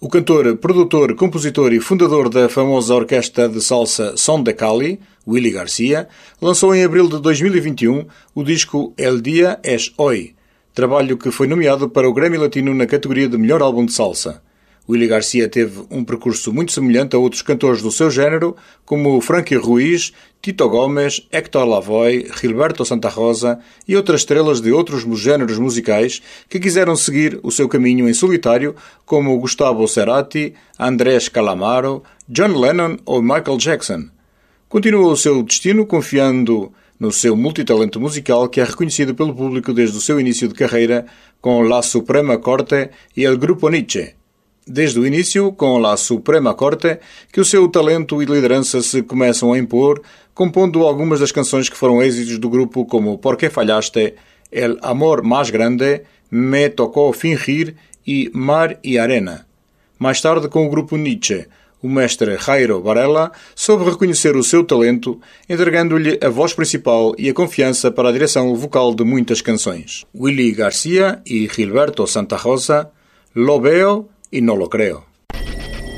O cantor, produtor, compositor e fundador da famosa orquestra de salsa Son de Cali, Willy Garcia, lançou em abril de 2021 o disco El Día es Hoy, trabalho que foi nomeado para o Grammy Latino na categoria de melhor álbum de salsa. Willy Garcia teve um percurso muito semelhante a outros cantores do seu género, como Frankie Ruiz, Tito Gomes, Héctor Lavoe, Gilberto Santa Rosa e outras estrelas de outros géneros musicais que quiseram seguir o seu caminho em solitário, como Gustavo Cerati, Andrés Calamaro, John Lennon ou Michael Jackson. Continua o seu destino confiando no seu multitalento musical que é reconhecido pelo público desde o seu início de carreira com La Suprema Corte e El Grupo Nietzsche. Desde o início, com La Suprema Corte, que o seu talento e liderança se começam a impor, compondo algumas das canções que foram êxitos do grupo como Por qué fallaste, El amor más grande, Me tocó fingir e Mar y Arena. Mais tarde, com o grupo Nietzsche, o mestre Jairo Varela soube reconhecer o seu talento, entregando-lhe a voz principal e a confiança para a direção vocal de muitas canções. Willy Garcia e Gilberto Santa Rosa, Lo veo y no lo creo.